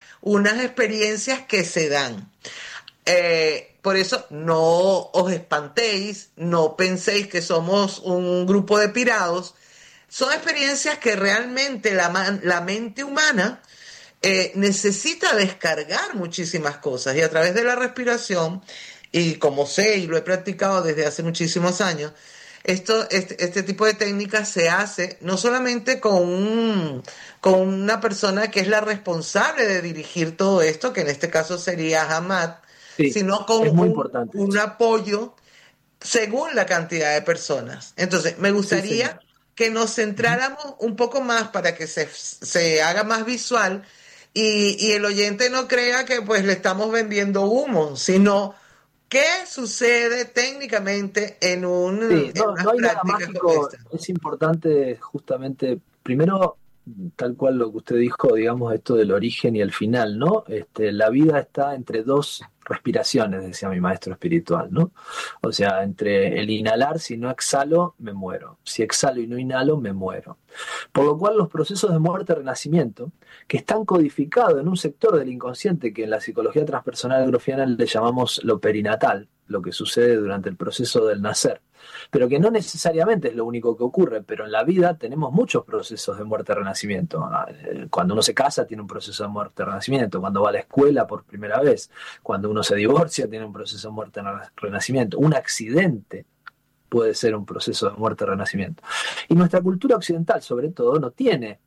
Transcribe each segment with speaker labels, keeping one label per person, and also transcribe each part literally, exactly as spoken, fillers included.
Speaker 1: unas experiencias que se dan. Eh, por eso no os espantéis, no penséis que somos un grupo de pirados. Son experiencias que realmente la, man, la mente humana eh, necesita descargar muchísimas cosas y a través de la respiración, y como sé y lo he practicado desde hace muchísimos años, esto, este, este tipo de técnicas se hace no solamente con, un, con una persona que es la responsable de dirigir todo esto, que en este caso sería Hamad,
Speaker 2: Sí,
Speaker 1: sino con
Speaker 2: es muy
Speaker 1: un,
Speaker 2: importante
Speaker 1: un
Speaker 2: eso.
Speaker 1: apoyo según la cantidad de personas. Entonces, me
Speaker 2: Sí, señor.
Speaker 1: gustaría que nos
Speaker 2: Ujú.
Speaker 1: centráramos un poco más para que se, se haga más visual y, y el oyente no crea que pues le estamos vendiendo humo, sino qué sucede técnicamente en, un,
Speaker 2: Sí,
Speaker 1: en
Speaker 2: no,
Speaker 1: unas
Speaker 2: no hay nada
Speaker 1: prácticas como
Speaker 2: mágico.
Speaker 1: esta.
Speaker 2: Es importante justamente, primero, tal cual lo que usted dijo, digamos, esto del origen y el final, ¿no? Este, la vida está entre dos respiraciones, decía mi maestro espiritual, ¿no? O sea, entre el inhalar, si no exhalo, me muero. Si exhalo y no inhalo, me muero. Por lo cual los procesos de muerte-renacimiento, que están codificados en un sector del inconsciente que en la psicología transpersonal grofiana le llamamos lo perinatal, lo que sucede durante el proceso del nacer, pero que no necesariamente es lo único que ocurre, pero en la vida tenemos muchos procesos de muerte-renacimiento. Cuando uno se casa tiene un proceso de muerte-renacimiento, cuando va a la escuela por primera vez, cuando uno se divorcia tiene un proceso de muerte-renacimiento, un accidente puede ser un proceso de muerte-renacimiento. Y nuestra cultura occidental, sobre todo, no tiene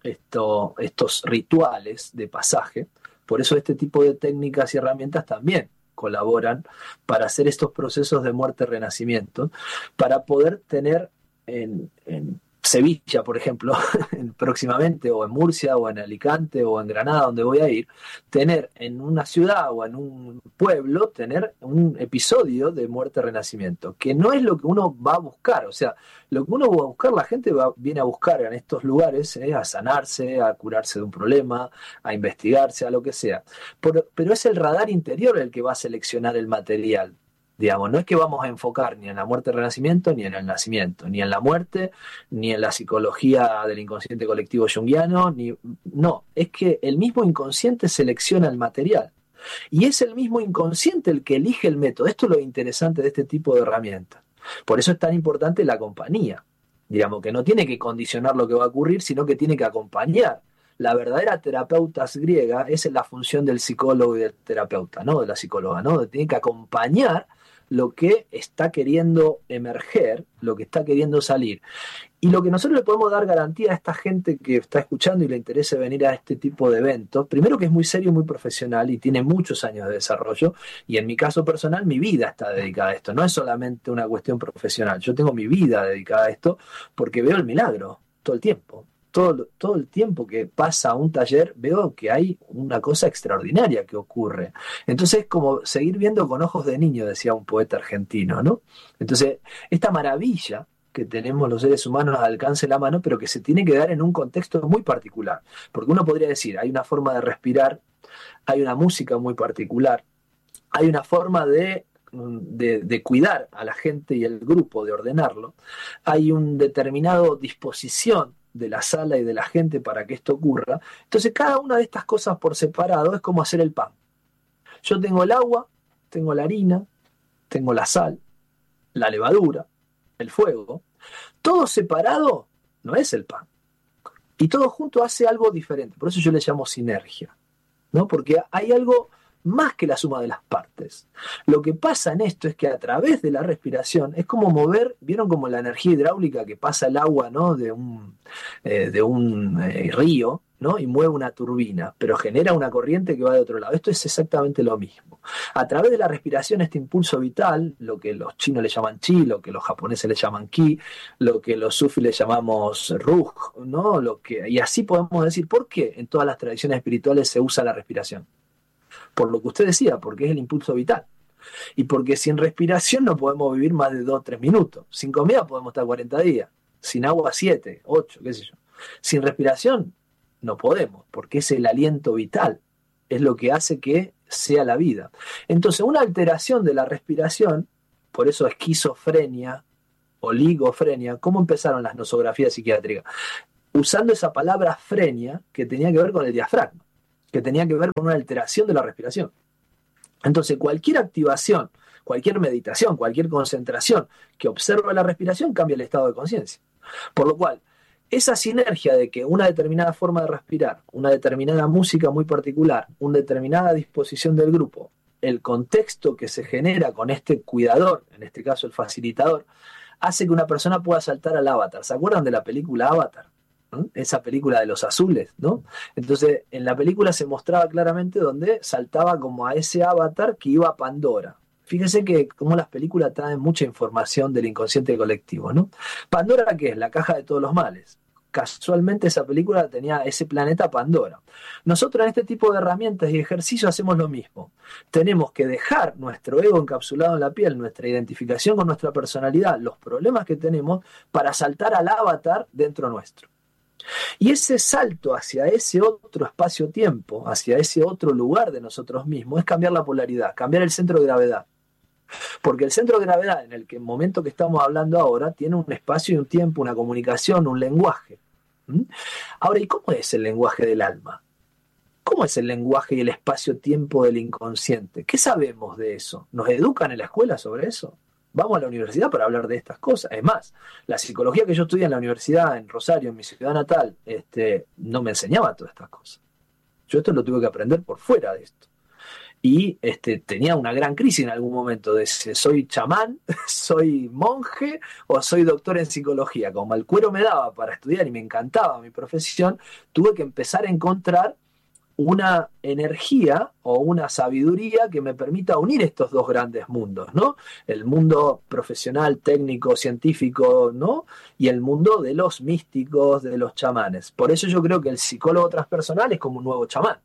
Speaker 2: esto, estos rituales de pasaje. Por eso este tipo de técnicas y herramientas también colaboran para hacer estos procesos de muerte-renacimiento, para poder tener en, en Sevilla, por ejemplo, próximamente, o en Murcia, o en Alicante, o en Granada, donde voy a ir, tener en una ciudad o en un pueblo, tener un episodio de muerte-renacimiento, que no es lo que uno va a buscar. O sea, lo que uno va a buscar, la gente va, viene a buscar en estos lugares, eh, a sanarse, a curarse de un problema, a investigarse, a lo que sea. Pero, pero es el radar interior el que va a seleccionar el material. Digamos, no es que vamos a enfocar ni en la muerte-renacimiento, ni en el nacimiento, ni en la muerte, ni en la psicología del inconsciente colectivo junguiano, ni, no, es que el mismo inconsciente selecciona el material. Y es el mismo inconsciente el que elige el método. Esto es lo interesante de este tipo de herramientas. Por eso es tan importante la compañía. Digamos, que no tiene que condicionar lo que va a ocurrir, sino que tiene que acompañar. La verdadera terapeuta griega es la función del psicólogo y del terapeuta, no de la psicóloga, ¿no? Tiene que acompañar lo que está queriendo emerger, lo que está queriendo salir. Y lo que nosotros le podemos dar garantía a esta gente que está escuchando y le interese venir a este tipo de eventos, primero que es muy serio, muy profesional y tiene muchos años de desarrollo, y en mi caso personal mi vida está dedicada a esto, no es solamente una cuestión profesional, yo tengo mi vida dedicada a esto porque veo el milagro todo el tiempo. Todo, todo el tiempo que pasa un taller veo que hay una cosa extraordinaria que ocurre. Entonces es como seguir viendo con ojos de niño, decía un poeta argentino, ¿no? Entonces, esta maravilla que tenemos los seres humanos al alcance de la mano, pero que se tiene que dar en un contexto muy particular. Porque uno podría decir, hay una forma de respirar, hay una música muy particular, hay una forma de, de, de cuidar a la gente y el grupo, de ordenarlo, hay una determinada disposición de la sala y de la gente para que esto ocurra. Entonces, cada una de estas cosas por separado es como hacer el pan. Yo tengo el agua, tengo la harina, tengo la sal, la levadura, el fuego. Todo separado no es el pan. Y todo junto hace algo diferente. Por eso yo le llamo sinergia, ¿no? Porque hay algo más que la suma de las partes. Lo que pasa en esto es que a través de la respiración es como mover, ¿vieron como la energía hidráulica que pasa el agua, ¿no? de un, eh, de un eh, río, ¿no? Y mueve una turbina, pero genera una corriente que va de otro lado. Esto es exactamente lo mismo. A través de la respiración, este impulso vital, lo que los chinos le llaman chi, lo que los japoneses le llaman ki, lo que los sufis le llamamos ruj, ¿no? Lo que, y así podemos decir, ¿por qué en todas las tradiciones espirituales se usa la respiración? Por lo que usted decía, porque es el impulso vital. Y porque sin respiración no podemos vivir más de dos o tres minutos. Sin comida podemos estar cuarenta días. Sin agua siete, ocho, qué sé yo. Sin respiración no podemos, porque es el aliento vital. Es lo que hace que sea la vida. Entonces, una alteración de la respiración, por eso esquizofrenia, oligofrenia, ¿cómo empezaron las nosografías psiquiátricas? Usando esa palabra frenia que tenía que ver con el diafragma. que tenía que ver con una alteración de la respiración. Entonces, cualquier activación, cualquier meditación, cualquier concentración que observa la respiración cambia el estado de conciencia. Por lo cual, esa sinergia de que una determinada forma de respirar, una determinada música muy particular, una determinada disposición del grupo, el contexto que se genera con este cuidador, en este caso el facilitador, hace que una persona pueda saltar al avatar. ¿Se acuerdan de la película Avatar? ¿Mm? Esa película de los azules, ¿no? Entonces, en la película se mostraba claramente donde saltaba como a ese avatar que iba a Pandora. Fíjense que como las películas traen mucha información del inconsciente colectivo, ¿no? Pandora, ¿qué es? La caja de todos los males. Casualmente esa película tenía ese planeta Pandora. Nosotros en este tipo de herramientas y ejercicios hacemos lo mismo. Tenemos que dejar nuestro ego encapsulado en la piel, nuestra identificación con nuestra personalidad, los problemas que tenemos, para saltar al avatar dentro nuestro. Y ese salto hacia ese otro espacio-tiempo, hacia ese otro lugar de nosotros mismos, es cambiar la polaridad, cambiar el centro de gravedad. Porque el centro de gravedad en el que, momento que estamos hablando ahora tiene un espacio y un tiempo, una comunicación, un lenguaje. ¿Mm? Ahora, ¿y cómo es el lenguaje del alma? ¿Cómo es el lenguaje y el espacio-tiempo del inconsciente? ¿Qué sabemos de eso? ¿Nos educan en la escuela sobre eso? Vamos a la universidad para hablar de estas cosas. Es más, la psicología que yo estudié en la universidad, en Rosario, en mi ciudad natal, este, no me enseñaba todas estas cosas. Yo esto lo tuve que aprender por fuera de esto. Y este, tenía una gran crisis en algún momento de si soy chamán, soy monje o soy doctor en psicología. Como el cuero me daba para estudiar y me encantaba mi profesión, tuve que empezar a encontrar una energía o una sabiduría que me permita unir estos dos grandes mundos, ¿no? El mundo profesional, técnico, científico, ¿no? Y el mundo de los místicos, de los chamanes. Por eso yo creo que el psicólogo transpersonal es como un nuevo chamán.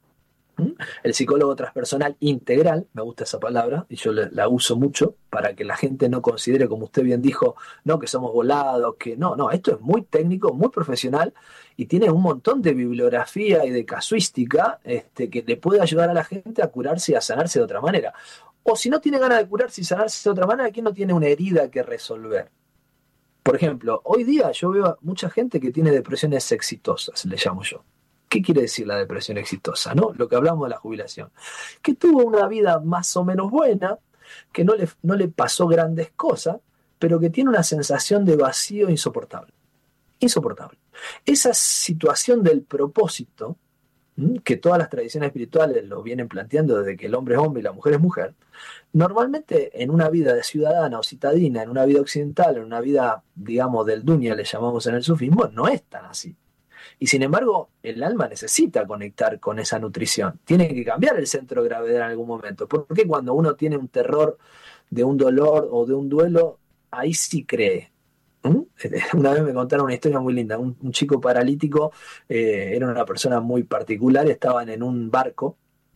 Speaker 2: El psicólogo transpersonal integral, me gusta esa palabra y yo la uso mucho para que la gente no considere, como usted bien dijo, no, que somos volados, que no, no, esto es muy técnico, muy profesional y tiene un montón de bibliografía y de casuística este, que le puede ayudar a la gente a curarse y a sanarse de otra manera. O si no tiene ganas de curarse y sanarse de otra manera, ¿quién no tiene una herida que resolver? Por ejemplo, hoy día yo veo a mucha gente que tiene depresiones exitosas, le llamo yo. ¿Qué quiere decir la depresión exitosa? ¿No? Lo que hablamos de la jubilación. Que tuvo una vida más o menos buena, que no le, no le pasó grandes cosas, pero que tiene una sensación de vacío insoportable. Insoportable. Esa situación del propósito, que todas las tradiciones espirituales lo vienen planteando desde que el hombre es hombre y la mujer es mujer, normalmente en una vida de ciudadana o citadina, en una vida occidental, en una vida, digamos, del dunya, le llamamos en el sufismo, no es tan así. Y sin embargo, el alma necesita conectar con esa nutrición. Tiene que cambiar el centro de gravedad en algún momento. Porque cuando uno tiene un terror de un dolor o de un duelo, ahí sí cree. ¿Mm? Una vez me contaron una historia muy linda. Un, un chico paralítico, eh, era una persona muy particular, estaban en un barco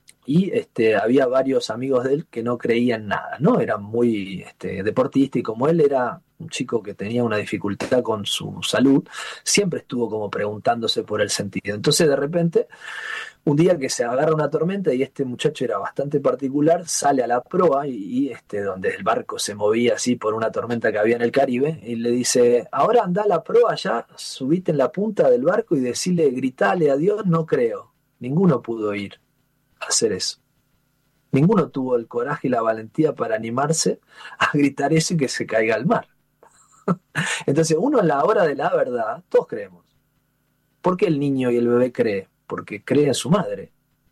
Speaker 2: y este, había varios amigos de él que no creían nada, ¿no? Eran muy este, deportistas y como él era un chico que tenía una dificultad con su salud, siempre estuvo como preguntándose por el sentido. Entonces de repente, un día que se agarra una tormenta y este muchacho era bastante particular, sale a la proa y, y este, donde el barco se movía así por una tormenta que había en el Caribe y le dice, ahora anda a la proa ya, subite en la punta del barco y decirle, gritale a Dios, no creo. Ninguno pudo ir a hacer eso. Ninguno tuvo el coraje y la valentía para animarse a gritar eso y que se caiga al mar. Entonces uno en la hora de la verdad, todos creemos. ¿Por qué el niño y el bebé cree? Porque cree en su madre.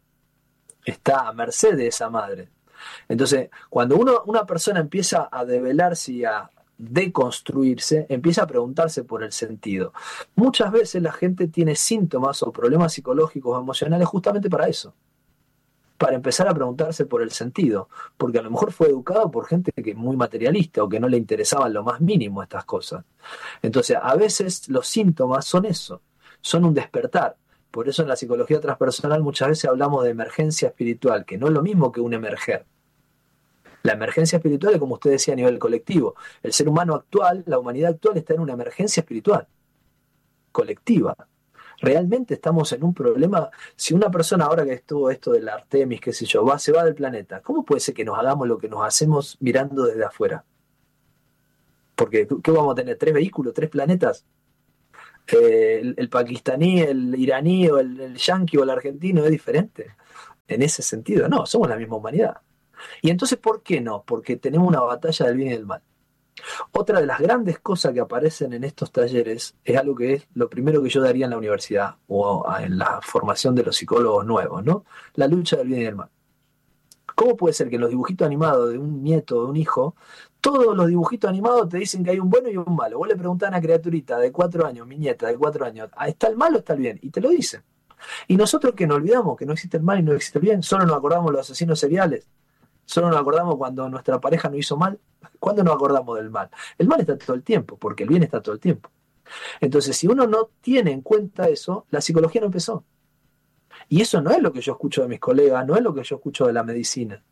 Speaker 2: Está a merced de esa madre. Entonces, cuando uno, una persona empieza a develarse y a deconstruirse, empieza a preguntarse por el sentido. Muchas veces la gente tiene síntomas o problemas psicológicos o emocionales justamente para eso. Para empezar a preguntarse por el sentido, porque a lo mejor fue educado por gente que es muy materialista o que no le interesaban lo más mínimo estas cosas. Entonces, a veces los síntomas son eso, son un despertar. Por eso en la psicología transpersonal muchas veces hablamos de emergencia espiritual, que no es lo mismo que un emerger. La emergencia espiritual es como usted decía a nivel colectivo. El ser humano actual, la humanidad actual está en una emergencia espiritual, colectiva. Realmente estamos en un problema. Si una persona ahora que estuvo esto del Artemis, qué sé yo, va, se va del planeta, ¿cómo puede ser que nos hagamos lo que nos hacemos mirando desde afuera? Porque, ¿qué vamos a tener? ¿Tres vehículos? ¿Tres planetas? Eh, el, el pakistaní, el iraní o el, el yanqui o el argentino es diferente. En ese sentido, no, somos la misma humanidad. Y entonces, ¿por qué no? Porque tenemos una batalla del bien y del mal. Otra de las grandes cosas que aparecen en estos talleres es algo que es lo primero que yo daría en la universidad o en la formación de los psicólogos nuevos, ¿no? La lucha del bien y del mal. ¿Cómo puede ser que en los dibujitos animados de un nieto, de un hijo, todos los dibujitos animados te dicen que hay un bueno y un malo? Vos le preguntás a una criaturita de cuatro años, mi nieta de cuatro años, ¿está el mal o está el bien? Y te lo dicen. Y nosotros que nos olvidamos que no existe el mal y no existe el bien, solo nos acordamos de los asesinos seriales, solo nos acordamos cuando nuestra pareja nos hizo mal. ¿Cuándo nos acordamos del mal? El mal está todo el tiempo, porque el bien está todo el tiempo. Entonces, si uno no tiene en cuenta eso, la psicología no empezó. Y eso no es lo que yo escucho de mis colegas, no es lo que yo escucho de la medicina.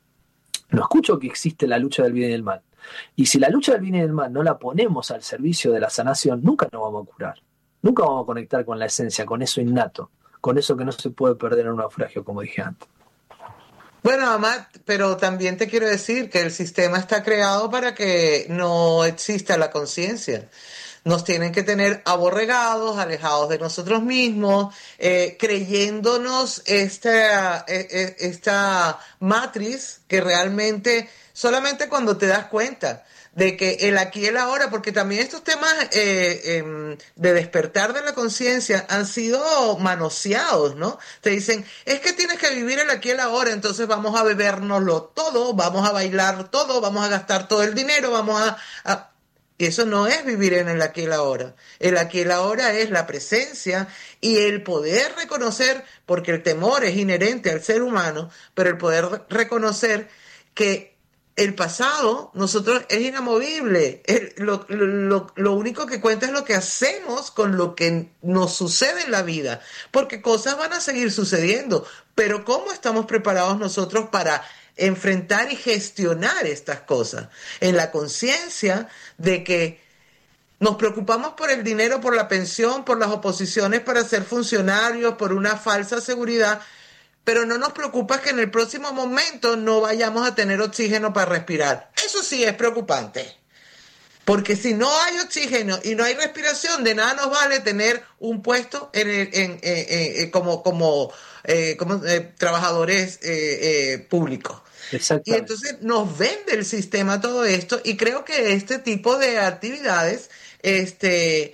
Speaker 2: No escucho que existe la lucha del bien y del mal. Y si la lucha del bien y del mal no la ponemos al servicio de la sanación, nunca nos vamos a curar. Nunca vamos a conectar con la esencia, con eso innato, con eso que no se puede perder en un naufragio, como dije antes.
Speaker 1: Bueno, Amat, pero también te quiero decir que el sistema está creado para que no exista la conciencia. Nos tienen que tener aborregados, alejados de nosotros mismos, eh, creyéndonos esta, eh, esta matriz que realmente solamente cuando te das cuenta de que el aquí y el ahora, porque también estos temas eh, eh, de despertar de la conciencia han sido manoseados, ¿no? Te dicen, es que tienes que vivir el aquí y el ahora, entonces vamos a bebérnoslo todo, vamos a bailar todo, vamos a gastar todo el dinero, vamos a... a... Y eso no es vivir en el aquí y el ahora. El aquí y el ahora es la presencia y el poder reconocer, porque el temor es inherente al ser humano, pero el poder reconocer que el pasado, nosotros, es inamovible. El, lo, lo, lo único que cuenta es lo que hacemos con lo que nos sucede en la vida, porque cosas van a seguir sucediendo, pero ¿cómo estamos preparados nosotros para enfrentar y gestionar estas cosas? En la conciencia de que nos preocupamos por el dinero, por la pensión, por las oposiciones para ser funcionarios, por una falsa seguridad, pero no nos preocupa que en el próximo momento no vayamos a tener oxígeno para respirar. Eso sí es preocupante, porque si no hay oxígeno y no hay respiración, de nada nos vale tener un puesto en, el, en, en, en, en como, como, eh, como eh, trabajadores eh, eh, públicos. Y entonces nos vende el sistema todo esto, y creo que este tipo de actividades este,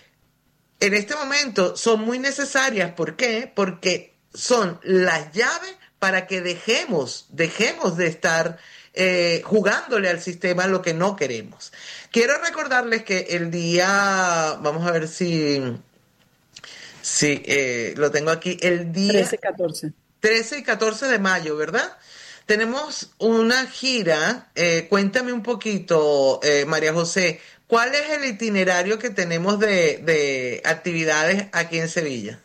Speaker 1: en este momento son muy necesarias. ¿Por qué? Porque son las llaves para que dejemos, dejemos de estar eh, jugándole al sistema lo que no queremos. Quiero recordarles que el día, vamos a ver si, si eh, lo tengo aquí, el día
Speaker 3: trece, catorce.
Speaker 1: trece y catorce de mayo, ¿verdad? Tenemos una gira, eh, cuéntame un poquito, eh, María José, ¿cuál es el itinerario que tenemos de, de actividades aquí en Sevilla?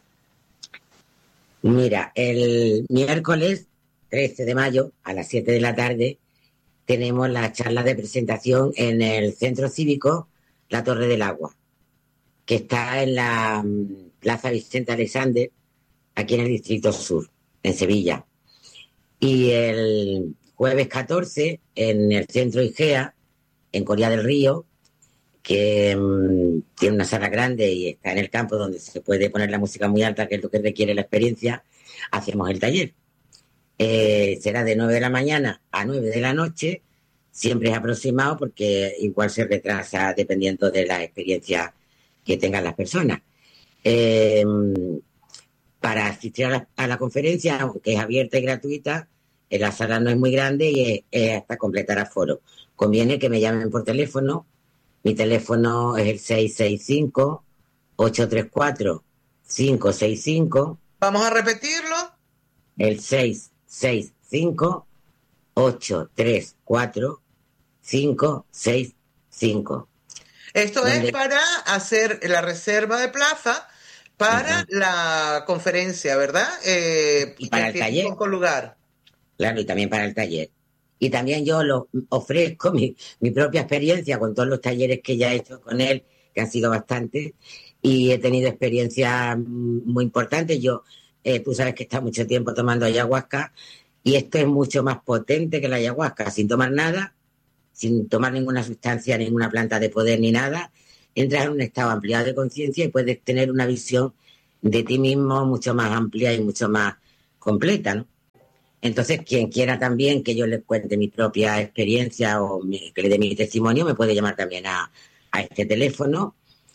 Speaker 4: Mira, el miércoles trece de mayo a las siete de la tarde tenemos la charla de presentación en el Centro Cívico La Torre del Agua, que está en la Plaza Vicente Alexander, aquí en el Distrito Sur, en Sevilla. Y el jueves catorce en el Centro Igea, en Coria del Río, que um, tiene una sala grande y está en el campo donde se puede poner la música muy alta, que es lo que requiere la experiencia, hacemos el taller. Eh, será de nueve de la mañana a nueve de la noche, siempre es aproximado porque igual se retrasa dependiendo de la experiencia que tengan las personas. Eh, para asistir a la, a la conferencia, aunque es abierta y gratuita, eh, la sala no es muy grande y es, es hasta completar aforo. Conviene que me llamen por teléfono. Mi teléfono es el seis seis cinco, ocho tres cuatro, cinco seis cinco.
Speaker 1: ¿Vamos a repetirlo?
Speaker 4: El seis seis cinco, ocho tres cuatro, cinco seis cinco.
Speaker 1: Esto ¿Dónde? Es para hacer la reserva de plaza para uh-huh. la conferencia, ¿verdad? Eh,
Speaker 4: y para el taller.
Speaker 1: Poco lugar.
Speaker 4: Claro, y también para el taller. Y también yo lo ofrezco mi, mi propia experiencia con todos los talleres que ya he hecho con él, que han sido bastantes, y he tenido experiencias muy importantes. Yo, eh, tú sabes que he estado mucho tiempo tomando ayahuasca, y esto es mucho más potente que la ayahuasca, sin tomar nada, sin tomar ninguna sustancia, ninguna planta de poder ni nada. entras en un estado ampliado de conciencia y puedes tener una visión de ti mismo mucho más amplia y mucho más completa, ¿no? Entonces, quien quiera también que yo le cuente mi propia experiencia o mi, que le dé mi testimonio, me puede llamar también a, a este teléfono,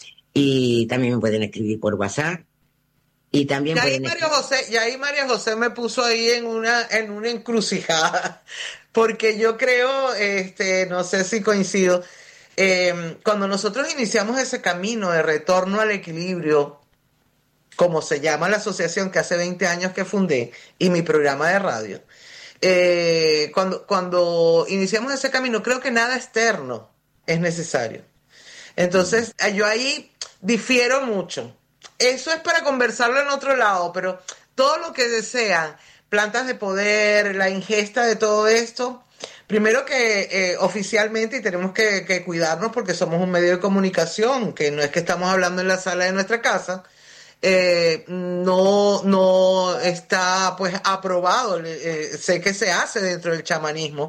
Speaker 4: y también me pueden escribir por WhatsApp. Y también
Speaker 1: y ahí
Speaker 4: pueden
Speaker 1: María José, y ahí María José me puso ahí en una, en una encrucijada, porque yo creo, este, no sé si coincido, eh, cuando nosotros iniciamos ese camino de retorno al equilibrio, como se llama la asociación que hace veinte años que fundé, y mi programa de radio, eh, cuando, cuando iniciamos ese camino, creo que nada externo es necesario. Entonces, yo ahí difiero mucho. Eso es para conversarlo en otro lado, pero todo lo que desean, plantas de poder, la ingesta de todo esto, primero que eh, oficialmente, y tenemos que, que cuidarnos porque somos un medio de comunicación, que no es que estamos hablando en la sala de nuestra casa, eh, no, no está pues aprobado, eh, sé que se hace dentro del chamanismo,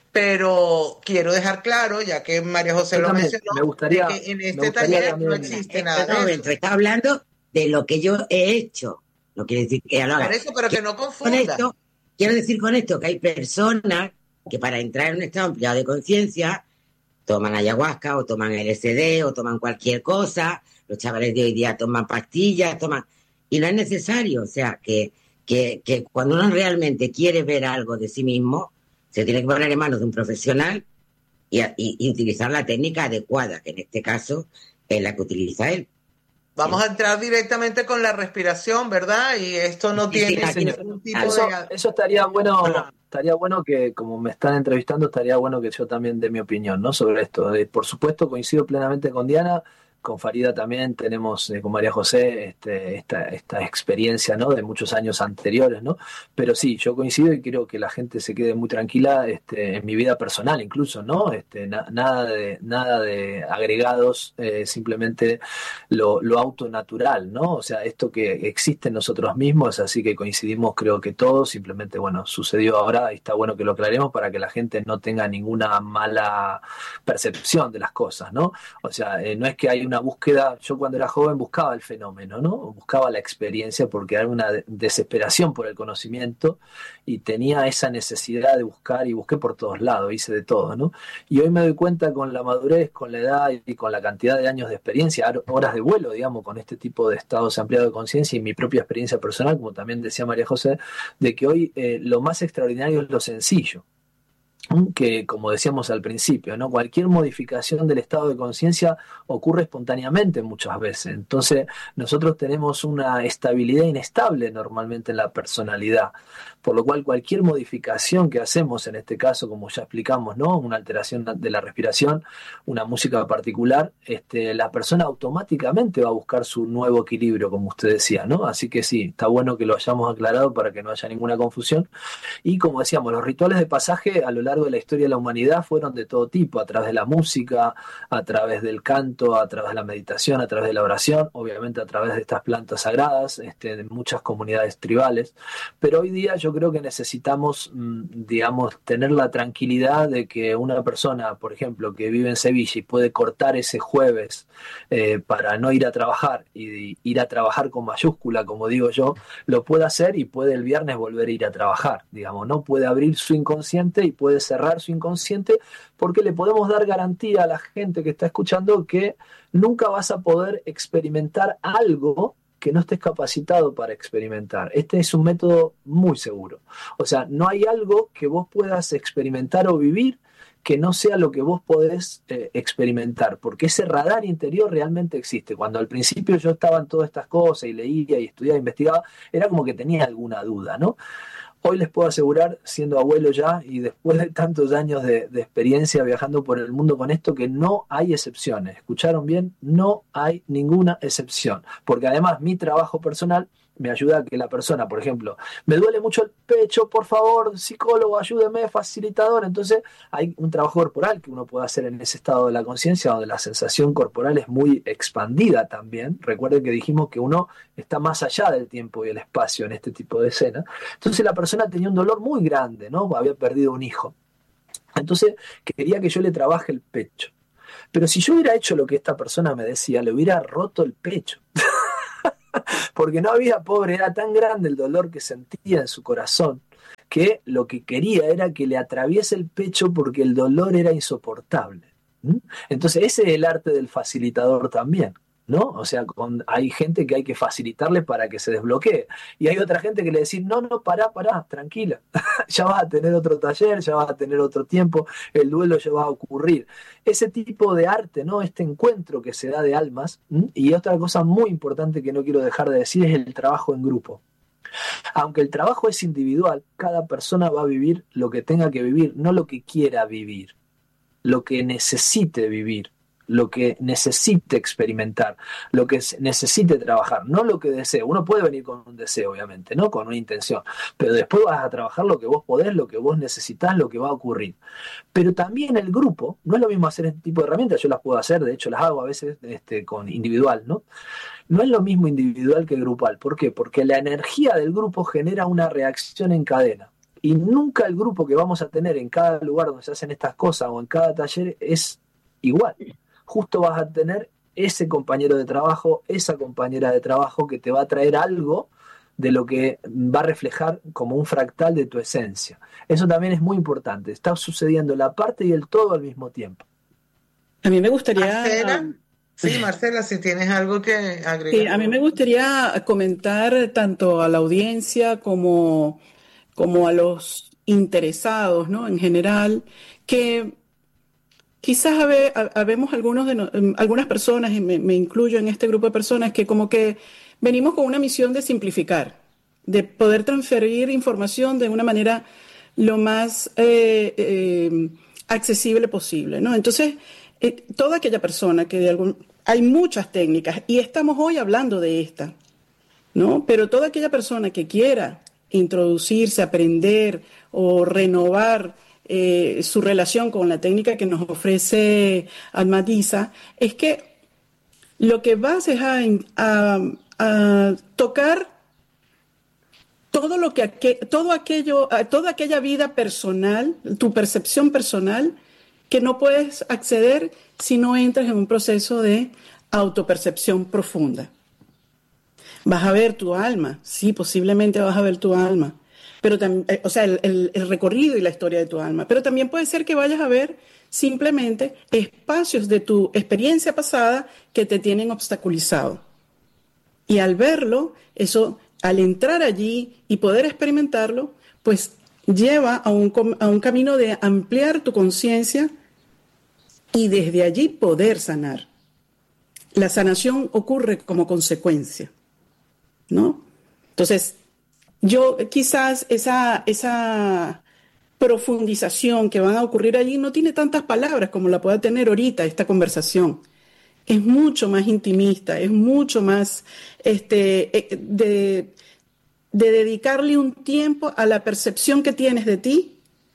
Speaker 1: pero quiero dejar claro, ya que María José
Speaker 2: Yo
Speaker 1: lo
Speaker 2: también,
Speaker 1: mencionó,
Speaker 2: me
Speaker 1: de
Speaker 2: gustaría,
Speaker 1: que en
Speaker 2: me
Speaker 1: este
Speaker 2: gustaría
Speaker 1: taller no
Speaker 2: también,
Speaker 1: existe
Speaker 4: Eh,
Speaker 1: nada
Speaker 4: perdón, un
Speaker 1: de
Speaker 4: momento,
Speaker 1: eso.
Speaker 4: está hablando de lo que yo he hecho. No quiere decir que ya lo
Speaker 1: Por
Speaker 4: haga.
Speaker 1: eso, pero que no
Speaker 4: Con
Speaker 1: confunda.
Speaker 4: esto, quiero decir con esto que hay personas que para entrar en un estado ampliado de conciencia toman ayahuasca o toman L S D o toman cualquier cosa. Los chavales de hoy día toman pastillas, toman... Y no es necesario. O sea, que, que, que cuando uno realmente quiere ver algo de sí mismo, se tiene que poner en manos de un profesional y, y, y utilizar la técnica adecuada, que en este caso es la que utiliza él.
Speaker 1: Vamos a entrar directamente con la respiración, ¿verdad? Y esto no
Speaker 4: Sí, sí,
Speaker 1: tiene
Speaker 4: aquí no-
Speaker 1: ningún tipo
Speaker 2: eso,
Speaker 1: de...
Speaker 2: eso estaría bueno,
Speaker 4: Hola.
Speaker 2: estaría bueno que, como me están entrevistando, estaría bueno que yo también dé mi opinión, ¿no? Sobre esto. Eh, por supuesto, coincido plenamente con Diana, con Farida también tenemos, eh, con María José, este, esta, esta experiencia, ¿no? De muchos años anteriores, ¿no? Pero sí, yo coincido y quiero que la gente se quede muy tranquila, este, en mi vida personal incluso, ¿no? Este, na- nada de, nada de agregados, eh, simplemente lo, lo autonatural, ¿no? O sea, esto que existe en nosotros mismos, así que coincidimos creo que todos, simplemente, bueno, sucedió ahora y está bueno que lo aclaremos para que la gente no tenga ninguna mala percepción de las cosas, ¿no? O sea, eh, no es que hay una búsqueda, yo cuando era joven buscaba el fenómeno, ¿no? Buscaba la experiencia porque hay una de- desesperación por el conocimiento y tenía esa necesidad de buscar y busqué por todos lados, hice de todo, ¿no? Y hoy me doy cuenta con la madurez, con la edad y con la cantidad de años de experiencia, horas de vuelo, digamos, con este tipo de estados ampliados de conciencia y mi propia experiencia personal, como también decía María José, de que hoy eh, lo más extraordinario es lo sencillo, que como decíamos al principio, ¿no? Cualquier modificación del estado de conciencia ocurre espontáneamente muchas veces. Entonces, nosotros tenemos una estabilidad inestable normalmente en la personalidad, por lo cual cualquier modificación que hacemos, en este caso, como ya explicamos, ¿no? Una alteración de la respiración, una música particular, este, la persona automáticamente va a buscar su nuevo equilibrio, como usted decía, ¿no? Así que sí, está bueno que lo hayamos aclarado para que no haya ninguna confusión. Y como decíamos, los rituales de pasaje a lo largo de la historia de la humanidad fueron de todo tipo, a través de la música, a través del canto, a través de la meditación, a través de la oración, obviamente a través de estas plantas sagradas, este, de muchas comunidades tribales. Pero hoy día yo creo que necesitamos, digamos, tener la tranquilidad de que una persona, por ejemplo, que vive en Sevilla y puede cortar ese jueves eh, para no ir a trabajar y ir a trabajar con mayúscula, como digo yo, lo puede hacer y puede el viernes volver a ir a trabajar, digamos, ¿no? Puede abrir su inconsciente y puede cerrar su inconsciente porque le podemos dar garantía a la gente que está escuchando que nunca vas a poder experimentar algo que no estés capacitado para experimentar. Este es un método muy seguro. O sea, no hay algo que vos puedas experimentar o vivir que no sea lo que vos podés eh, experimentar, porque ese radar interior realmente existe. Cuando al principio yo estaba en todas estas cosas y leía y estudiaba e investigaba, era como que tenía alguna duda, ¿no? Hoy les puedo asegurar, siendo abuelo ya y después de tantos años de, de experiencia viajando por el mundo con esto, que no hay excepciones. ¿Escucharon bien? No hay ninguna excepción. Porque además mi trabajo personal me ayuda a que la persona, por ejemplo, me duele mucho el pecho, por favor, psicólogo, ayúdeme, facilitador. Entonces hay un trabajo corporal que uno puede hacer en ese estado de la conciencia, donde la sensación corporal es muy expandida también. Recuerden que dijimos que uno está más allá del tiempo y el espacio en este tipo de escena. Entonces la persona tenía un dolor muy grande, ¿no? Había perdido un hijo. Entonces quería que yo le trabaje el pecho. Pero si yo hubiera hecho lo que esta persona me decía, le hubiera roto el pecho. Porque no había, pobre, era tan grande el dolor que sentía en su corazón, que lo que quería era que le atraviese el pecho porque el dolor era insoportable. ¿Mm? Entonces ese es el arte del facilitador también, ¿no? O sea, con, hay gente que hay que facilitarle para que se desbloquee, y hay otra gente que le decís, no, no, pará, pará, tranquila, ya vas a tener otro taller, ya vas a tener otro tiempo, el duelo ya va a ocurrir. Ese tipo de arte, ¿no? Este encuentro que se da de almas. ¿Mm? Y otra cosa muy importante que no quiero dejar de decir es el trabajo en grupo. Aunque el trabajo es individual, cada persona va a vivir lo que tenga que vivir, no lo que quiera vivir, lo que necesite vivir, lo que necesite experimentar, lo que necesite trabajar, no lo que desee. Uno puede venir con un deseo, obviamente, ¿no? Con una intención, pero después vas a trabajar lo que vos podés, lo que vos necesitás, lo que va a ocurrir. Pero también el grupo, no es lo mismo hacer este tipo de herramientas, yo las puedo hacer, de hecho las hago a veces este, con individual, ¿no? No es lo mismo individual que grupal. ¿Por qué? Porque la energía del grupo genera una reacción en cadena. Y nunca el grupo que vamos a tener en cada lugar donde se hacen estas cosas o en cada taller es igual. Justo vas a tener ese compañero de trabajo, esa compañera de trabajo que te va a traer algo de lo que va a reflejar como un fractal de tu esencia. Eso también es muy importante. Está sucediendo la parte y el todo al mismo tiempo.
Speaker 3: A mí me gustaría...
Speaker 1: Marcela, sí, Marcela, si tienes algo que agregar.
Speaker 3: Sí, a mí me gustaría comentar tanto a la audiencia como, como a los interesados, ¿no? En general, que quizás habe, habemos algunos de no, algunas personas, y me, me incluyo en este grupo de personas, que como que venimos con una misión de simplificar, de poder transferir información de una manera lo más eh, eh, accesible posible, ¿no? Entonces, eh, toda aquella persona que de algún... Hay muchas técnicas y estamos hoy hablando de esta, ¿no? Pero toda aquella persona que quiera introducirse, aprender o renovar eh, su relación con la técnica que nos ofrece Ahmad-Isa, es que lo que vas es a, a, a tocar todo lo que todo aquello, toda aquella vida personal, tu percepción personal, que no puedes acceder si no entras en un proceso de autopercepción profunda. Vas a ver tu alma, sí, posiblemente vas a ver tu alma, pero también, o sea, el, el, el recorrido y la historia de tu alma, pero también puede ser que vayas a ver simplemente espacios de tu experiencia pasada que te tienen obstaculizado. Y al verlo, eso, al entrar allí y poder experimentarlo, pues lleva a un, a un camino de ampliar tu conciencia y desde allí poder sanar. La sanación ocurre como consecuencia, ¿no? Entonces, yo quizás esa, esa profundización que van a ocurrir allí no tiene tantas palabras como la pueda tener ahorita esta conversación. Es mucho más intimista, es mucho más este, de, de dedicarle un tiempo a la percepción que tienes de ti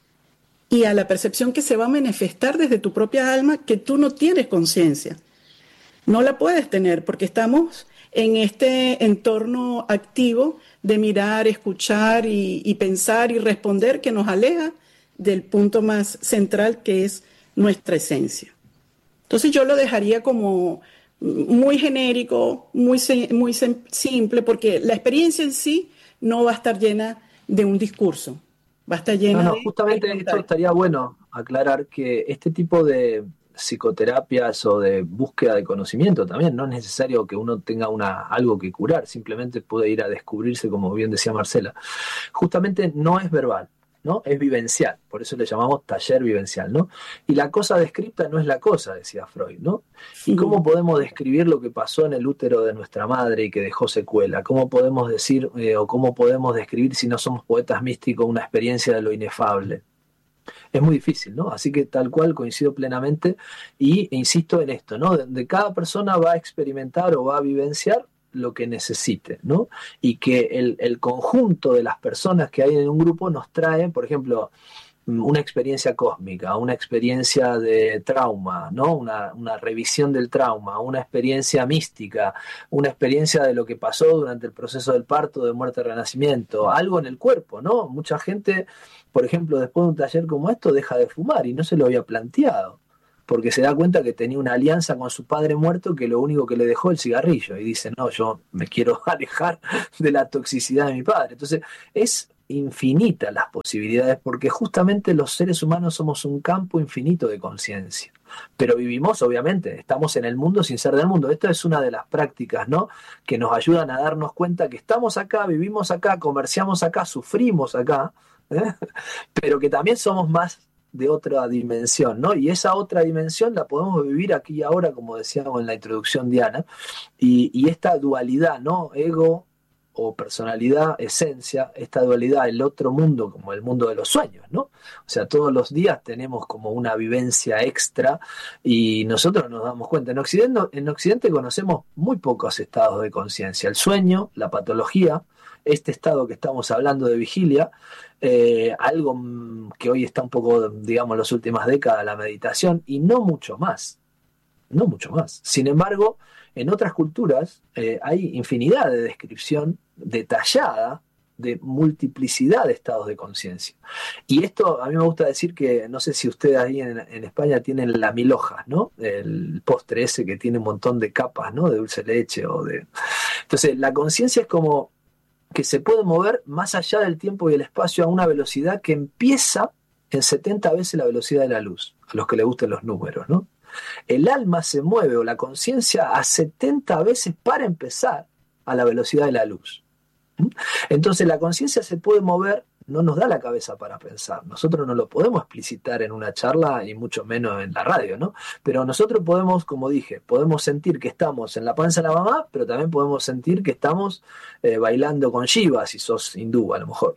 Speaker 3: y a la percepción que se va a manifestar desde tu propia alma, que tú no tienes conciencia. No la puedes tener porque estamos en este entorno activo de mirar, escuchar y, y pensar y responder, que nos aleja del punto más central, que es nuestra esencia. Entonces yo lo dejaría como muy genérico, muy, muy simple, porque la experiencia en sí no va a estar llena de un discurso. Va a estar llena
Speaker 2: no, no,
Speaker 3: de...
Speaker 2: justamente esto estaría bueno aclarar, que este tipo de psicoterapias o de búsqueda de conocimiento también no es necesario que uno tenga una, algo que curar, simplemente puede ir a descubrirse, como bien decía Marcela. Justamente no es verbal, ¿no? Es vivencial, por eso le llamamos taller vivencial, ¿no? Y la cosa descripta no es la cosa, decía Freud, ¿no? ¿Y cómo podemos describir lo que pasó en el útero de nuestra madre y que dejó secuela? ¿Cómo podemos decir eh, o cómo podemos describir, si no somos poetas místicos, una experiencia de lo inefable? Es muy difícil, ¿no? Así que tal cual coincido plenamente y insisto en esto, ¿no? De, de cada persona va a experimentar o va a vivenciar lo que necesite, ¿no? Y que el, el conjunto de las personas que hay en un grupo nos trae, por ejemplo, una experiencia cósmica, una experiencia de trauma, ¿no? Una, una revisión del trauma, una experiencia mística, una experiencia de lo que pasó durante el proceso del parto, de muerte, renacimiento, algo en el cuerpo, ¿no? Mucha gente, por ejemplo, después de un taller como esto, deja de fumar y no se lo había planteado. porque se da cuenta que tenía una alianza con su padre muerto que lo único que le dejó el cigarrillo, y dice, no, yo me quiero alejar de la toxicidad de mi padre. Entonces es infinita las posibilidades, porque justamente los seres humanos somos un campo infinito de conciencia, pero vivimos, obviamente, estamos en el mundo sin ser del mundo. Esta es una de las prácticas, ¿no?, que nos ayudan a darnos cuenta que estamos acá, vivimos acá, comerciamos acá, sufrimos acá, ¿eh? Pero que también somos más de otra dimensión, ¿no? Y esa otra dimensión la podemos vivir aquí y ahora, como decíamos en la introducción, Diana, y, y esta dualidad, ¿no?, ego o personalidad, esencia, esta dualidad, el otro mundo como el mundo de los sueños, ¿no? O sea, todos los días tenemos como una vivencia extra y nosotros nos damos cuenta. En Occidente, en Occidente conocemos muy pocos estados de conciencia: el sueño, la patología, este estado que estamos hablando de vigilia, eh, algo que hoy está un poco, digamos, en las últimas décadas, la meditación, y no mucho más, no mucho más. Sin embargo, en otras culturas eh, hay infinidad de descripción detallada de multiplicidad de estados de conciencia. Y esto a mí me gusta decir que, no sé si ustedes ahí en, en España tienen la mil hojas, ¿no? El postre ese que tiene un montón de capas, ¿no?, de dulce de leche o de... Entonces, la conciencia es como que se puede mover más allá del tiempo y el espacio a una velocidad que empieza en setenta veces la velocidad de la luz, a los que les gusten los números, ¿no? El alma se mueve, o la conciencia, a setenta veces para empezar a la velocidad de la luz. Entonces la conciencia se puede mover, no nos da la cabeza para pensar. Nosotros no lo podemos explicitar en una charla y mucho menos en la radio, ¿no? Pero nosotros podemos, como dije, podemos sentir que estamos en la panza de la mamá, pero también podemos sentir que estamos eh, bailando con Shiva, si sos hindú a lo mejor.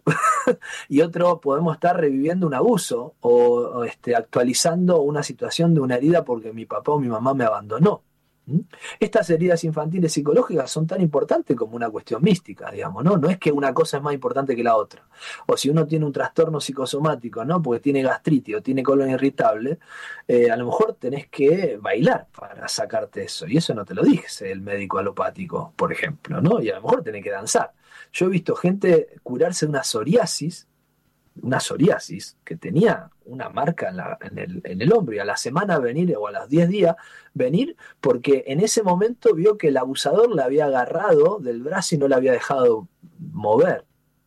Speaker 2: Y otro, podemos estar reviviendo un abuso o, o este, actualizando una situación de una herida porque mi papá o mi mamá me abandonó. ¿Mm? Estas heridas infantiles psicológicas son tan importantes como una cuestión mística, digamos, ¿no? No es que una cosa es más importante que la otra. O si uno tiene un trastorno psicosomático, ¿no?, porque tiene gastritis o tiene colon irritable, eh, a lo mejor tenés que bailar para sacarte eso. Y eso no te lo dice el médico alopático, por ejemplo, ¿no? Y a lo mejor tenés que danzar. Yo he visto gente curarse de una psoriasis, una psoriasis que tenía una marca en, la, en, el, en el hombro, y a la semana venir, o a los diez días venir, porque en ese momento vio que el abusador la había agarrado del brazo y no la había dejado mover.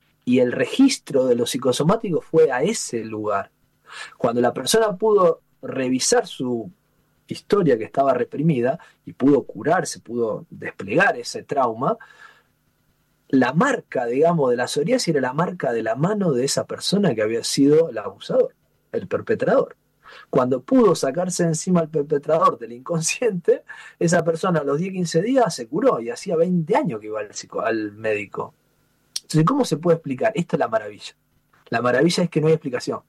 Speaker 2: Y el registro de lo psicosomático fue a ese lugar. Cuando la persona pudo revisar su historia que estaba reprimida y pudo curarse, pudo desplegar ese trauma, la marca, digamos, de la psoriasis era la marca de la mano de esa persona que había sido el abusador, el perpetrador. Cuando pudo sacarse encima al perpetrador del inconsciente, esa persona a los diez, quince días se curó, y hacía veinte años que iba al, psico, al médico. Entonces, ¿cómo se puede explicar? Esta es la maravilla. La maravilla es que no hay explicación.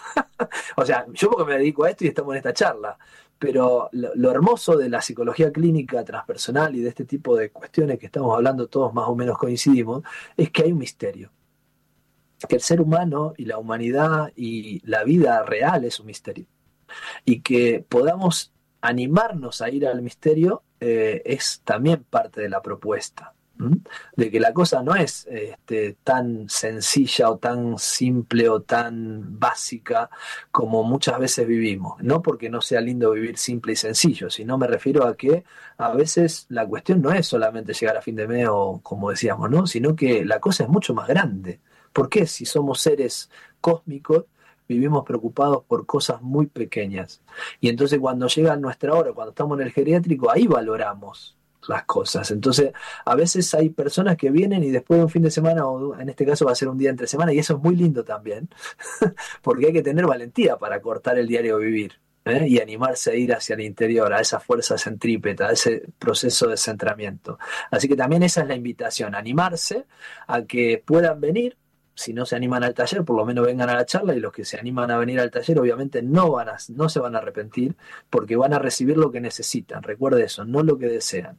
Speaker 2: O sea, yo porque me dedico a esto y estamos en esta charla, pero lo, lo hermoso de la psicología clínica transpersonal y de este tipo de cuestiones que estamos hablando, todos más o menos coincidimos, es que hay un misterio. Que el ser humano y la humanidad y la vida real es un misterio. Y que podamos animarnos a ir al misterio eh, es también parte de la propuesta. ¿Mm? De que la cosa no es este, tan sencilla o tan simple o tan básica como muchas veces vivimos. No porque no sea lindo vivir simple y sencillo, sino me refiero a que a veces la cuestión no es solamente llegar a fin de mes o como decíamos, ¿no? Sino que la cosa es mucho más grande. ¿Por qué? Si somos seres cósmicos, vivimos preocupados por cosas muy pequeñas. Y entonces cuando llega nuestra hora, cuando estamos en el geriátrico, ahí valoramos las cosas. Entonces, a veces hay personas que vienen y después de un fin de semana, o en este caso va a ser un día entre semana, y eso es muy lindo también, porque hay que tener valentía para cortar el diario vivir, ¿eh? Y animarse a ir hacia el interior, a esa fuerza centrípeta, a ese proceso de centramiento. Así que también esa es la invitación, animarse a que puedan venir. Si no se animan al taller, por lo menos vengan a la charla, y los que se animan a venir al taller obviamente no van a, no se van a arrepentir, porque van a recibir lo que necesitan. Recuerde eso, no lo que desean.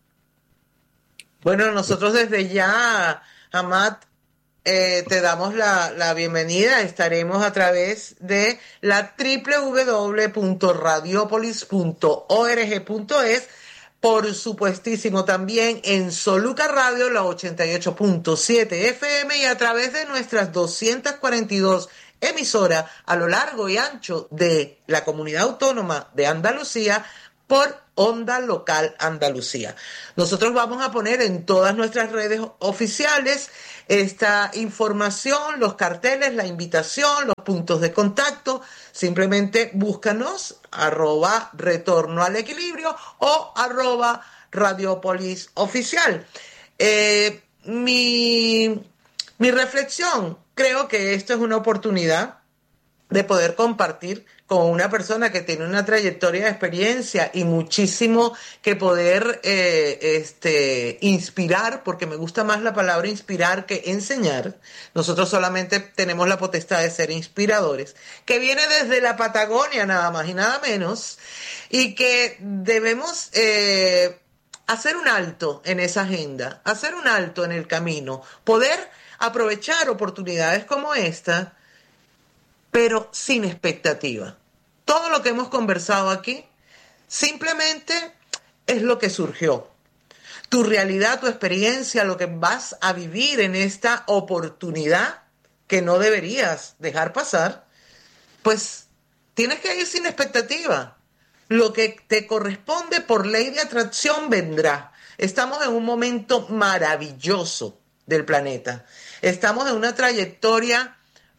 Speaker 1: Bueno, nosotros desde ya, Hamad, eh, te damos la, la bienvenida. Estaremos a través de la doble u doble u doble u punto radiopolis punto org punto es, por supuestísimo también en Soluca Radio, la ochenta y ocho punto siete F M, y a través de nuestras doscientas cuarenta y dos emisora a lo largo y ancho de la comunidad autónoma de Andalucía por Onda Local Andalucía. Nosotros vamos a poner en todas nuestras redes oficiales esta información, los carteles, la invitación, los puntos de contacto. Simplemente búscanos arroba retorno al equilibrio o arroba Radiopolis Oficial. Eh, mi, mi reflexión, creo que esto es una oportunidad de poder compartir con una persona que tiene una trayectoria de experiencia y muchísimo que poder eh, este, inspirar, porque me gusta más la palabra inspirar que enseñar. Nosotros solamente tenemos la potestad de ser inspiradores, que viene desde la Patagonia nada más y nada menos, y que debemos eh, hacer un alto en esa agenda, hacer un alto en el camino, poder aprovechar oportunidades como esta, pero sin expectativa. Todo lo que hemos conversado aquí simplemente es lo que surgió. Tu realidad, tu experiencia, lo que vas a vivir en esta oportunidad que no deberías dejar pasar, pues tienes que ir sin expectativa. Lo que te corresponde por ley de atracción vendrá. Estamos en un momento maravilloso del planeta. Estamos en una trayectoria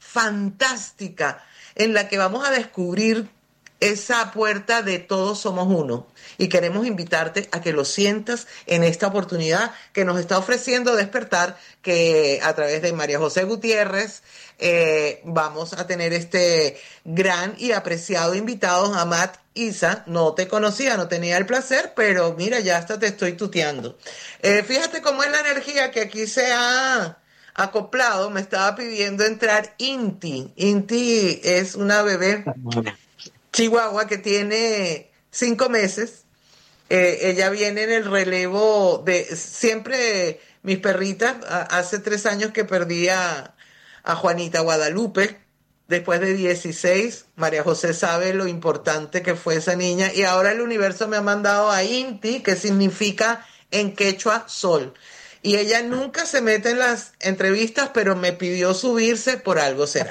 Speaker 1: fantástica en la que vamos a descubrir esa puerta de todos somos uno, y queremos invitarte a que lo sientas en esta oportunidad que nos está ofreciendo Despertar, que a través de María José Gutiérrez eh, vamos a tener este gran y apreciado invitado, Hamad Isa. No te conocía, no tenía el placer, pero mira, ya hasta te estoy tuteando. Eh, fíjate cómo es la energía que aquí se ha acoplado. Me estaba pidiendo entrar Inti. Inti es una bebé chihuahua que tiene cinco meses. Eh, ella viene en el relevo de siempre mis perritas. A, hace tres años que perdí a, a Juanita Guadalupe. Después de dieciséis, María José sabe lo importante que fue esa niña. Y ahora el universo me ha mandado a Inti, que significa en quechua sol. Y ella nunca se mete en las entrevistas, pero me pidió subirse, por algo será.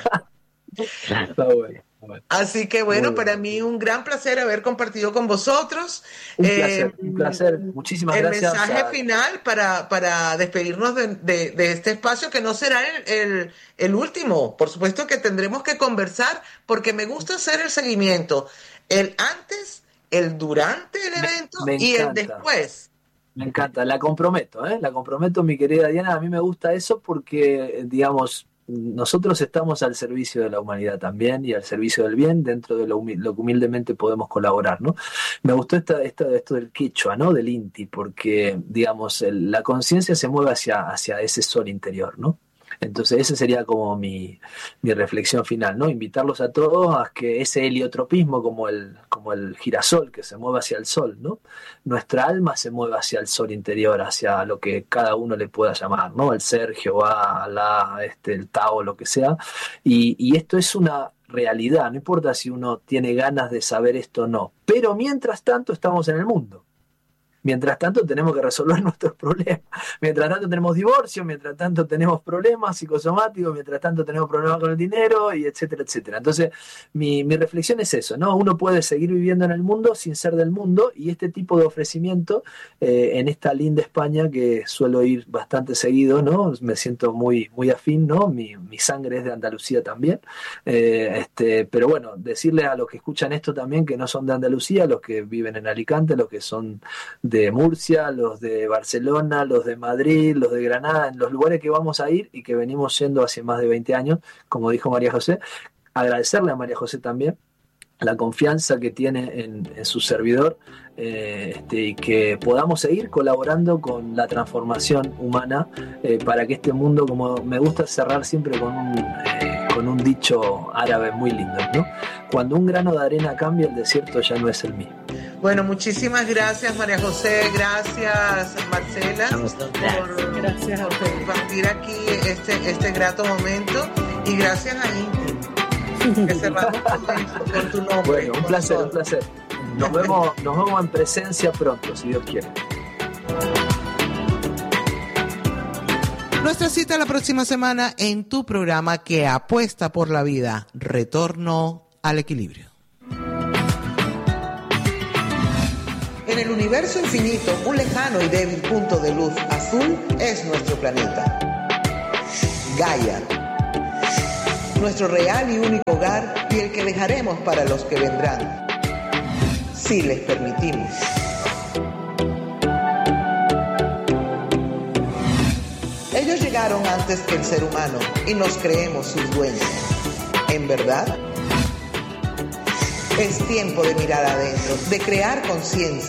Speaker 2: Claro. Está bueno, está bueno.
Speaker 1: Así que bueno, bueno, para mí un gran placer haber compartido con vosotros.
Speaker 2: Un eh, placer, un placer. Muchísimas
Speaker 1: el
Speaker 2: gracias.
Speaker 1: El mensaje
Speaker 2: a...
Speaker 1: final para, para despedirnos de, de, de este espacio, que no será el, el, el último. Por supuesto que tendremos que conversar, porque me gusta hacer el seguimiento. El antes, el durante el evento me, me y el después.
Speaker 2: Me encanta, la comprometo, ¿eh? La comprometo, mi querida Diana. A mí me gusta eso porque, digamos, nosotros estamos al servicio de la humanidad también y al servicio del bien, dentro de lo, humil- lo que humildemente podemos colaborar, ¿no? Me gustó esta, esta, esto del quechua, ¿no? Del Inti, porque, digamos, el, la conciencia se mueve hacia, hacia ese sol interior, ¿no? Entonces esa sería como mi, mi reflexión final, ¿no? Invitarlos a todos a que ese heliotropismo, como el, como el girasol que se mueve hacia el sol, ¿no? Nuestra alma se mueve hacia el sol interior, hacia lo que cada uno le pueda llamar, ¿no? El ser, Jehová, Alá, este, el Tao, lo que sea. Y, y esto es una realidad, no importa si uno tiene ganas de saber esto o no. Pero mientras tanto estamos en el mundo. Mientras tanto tenemos que resolver nuestros problemas. Mientras tanto tenemos divorcio, mientras tanto tenemos problemas psicosomáticos, mientras tanto tenemos problemas con el dinero, y etcétera, etcétera. Entonces, mi, mi reflexión es eso, ¿no? Uno puede seguir viviendo en el mundo sin ser del mundo, y este tipo de ofrecimiento eh, en esta linda España que suelo ir bastante seguido, ¿no? Me siento muy, muy afín, ¿no? Mi, mi sangre es de Andalucía también. Eh, este, pero bueno, decirle a los que escuchan esto también que no son de Andalucía, los que viven en Alicante, los que son de de Murcia, los de Barcelona, los de Madrid, los de Granada, en los lugares que vamos a ir y que venimos yendo hace más de veinte años, como dijo María José. Agradecerle a María José también la confianza que tiene en, en su servidor, eh, este, y que podamos seguir colaborando con la transformación humana eh, para que este mundo, como me gusta cerrar siempre con un, eh, con un dicho árabe muy lindo, ¿no? Cuando un grano de arena cambia, el desierto ya no es el mismo.
Speaker 1: Bueno, muchísimas gracias, María José, gracias, Marcela, por,
Speaker 3: gracias
Speaker 1: por compartir aquí este, este grato momento, y gracias a Inti, que cerramos con, con tu nombre.
Speaker 2: Bueno, un placer, un placer. Nos vemos, nos vemos en presencia pronto, si Dios quiere.
Speaker 1: Nuestra cita la próxima semana en tu programa que apuesta por la vida, Retorno al Equilibrio. En el universo infinito, un lejano y débil punto de luz azul es nuestro planeta. Gaia, nuestro real y único hogar y el que dejaremos para los que vendrán, si les permitimos. Ellos llegaron antes que el ser humano y nos creemos sus dueños. ¿En verdad? Es tiempo de mirar adentro, de crear conciencia.